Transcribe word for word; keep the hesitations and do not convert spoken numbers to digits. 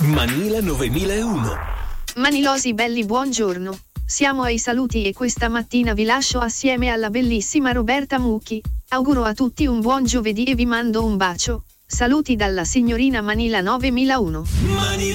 Manila novemilauno. Manilosi belli, buongiorno. Siamo ai saluti e questa mattina vi lascio assieme alla bellissima Roberta Mucchi. Auguro a tutti un buon giovedì e vi mando un bacio. Saluti dalla signorina Manila novemilauno. Manila